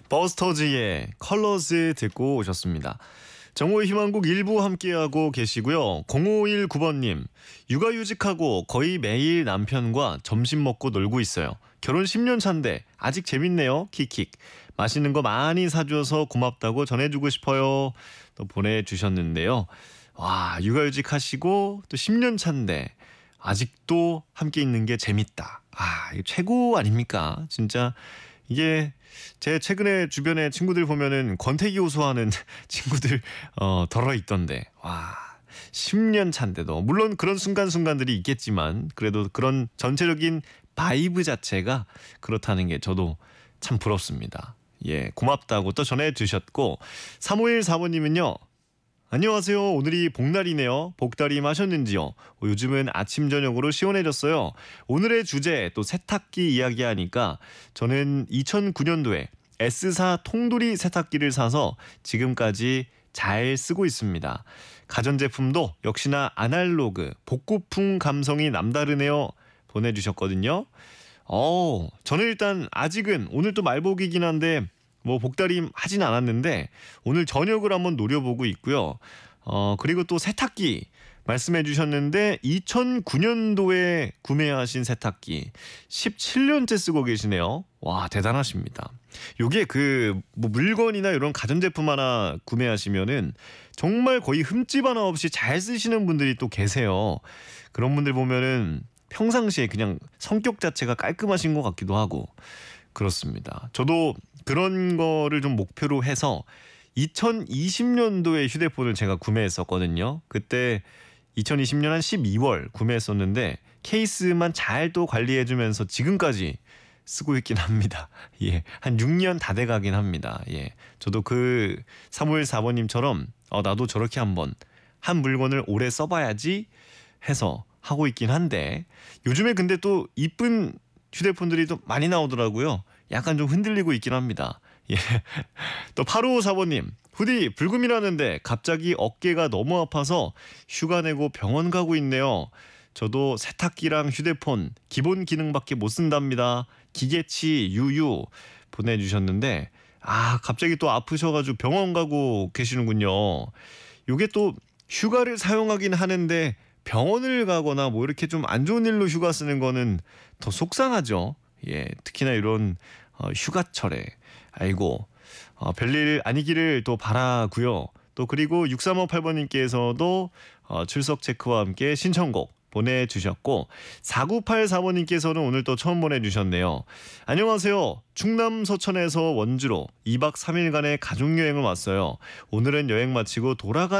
버스터즈의 컬러스 듣고 오셨습니다. 정오의 희망곡 일부 함께하고 계시고요. 0519번님, 육아휴직하고 거의 매일 남편과 점심 먹고 놀고 있어요. 결혼 10년 차인데 아직 재밌네요. 킥킥. 맛있는 거 많이 사줘서 고맙다고 전해주고 싶어요. 또 보내주셨는데요. 와, 육아휴직 하시고 또 10년 차인데 아직도 함께 있는 게 재밌다. 아, 이거 최고 아닙니까? 진짜 이게 제 최근에 주변에 친구들 보면은 권태기 호소하는 친구들 덜어 있던데, 와, 10년 차인데도 물론 그런 순간순간들이 있겠지만 그래도 그런 전체적인 바이브 자체가 그렇다는 게 저도 참 부럽습니다. 예, 고맙다고 또 전해주셨고, 3514번님은요. 안녕하세요. 오늘이 복날이네요. 복다림 하셨는지요? 요즘은 아침 저녁으로 시원해졌어요. 오늘의 주제 또 세탁기 이야기하니까 저는 2009년도에 S사 통돌이 세탁기를 사서 지금까지 잘 쓰고 있습니다. 가전제품도 역시나 아날로그 복고풍 감성이 남다르네요. 보내주셨거든요. 저는 일단 아직은 오늘 또 말복이긴 한데 뭐 복다림 하진 않았는데 오늘 저녁을 한번 노려보고 있고요. 그리고 또 세탁기 말씀해 주셨는데 2009년도에 구매하신 세탁기 17년째 쓰고 계시네요. 와, 대단하십니다. 요게 뭐 물건이나 이런 가전제품 하나 구매하시면은 정말 거의 흠집 하나 없이 잘 쓰시는 분들이 또 계세요. 그런 분들 보면은 평상시에 그냥 성격 자체가 깔끔하신 것 같기도 하고 그렇습니다. 저도 그런 거를 좀 목표로 해서 2020년도에 휴대폰을 제가 구매했었거든요. 그때 2020년 한 12월 구매했었는데 케이스만 잘 또 관리해주면서 지금까지 쓰고 있긴 합니다. 예, 한 6년 다 돼가긴 합니다. 예, 저도 3514번님처럼 나도 저렇게 한번 한 물건을 오래 써봐야지 해서 하고 있긴 한데 요즘에 근데 또 이쁜 휴대폰들이 또 많이 나오더라고요. 약간 좀 흔들리고 있긴 합니다. 예. 또 8554번님, 후디 불금이라는데 갑자기 어깨가 너무 아파서 휴가 내고 병원 가고 있네요. 저도 세탁기랑 휴대폰 기본 기능밖에 못 쓴답니다. 기계치 유유 보내주셨는데 갑자기 또 아프셔가지고 병원 가고 계시는군요. 요게 또 휴가를 사용하긴 하는데 병원을 가거나 뭐 이렇게 좀 안 좋은 일로 휴가 쓰는 거는 더 속상하죠. 예, 특히나 이런 휴가철에 아이고 별일 아니기를 또 바라고요. 또 그리고 6358번님께서도 출석 체크와 함께 신청곡 보내주셨고 4984번님께서는 오늘 또 처음 보내주셨네요. 안녕하세요. 충남 서천에서 원주로 2박 3일간의 가족여행을 왔어요. 오늘은 여행 마치고 돌아가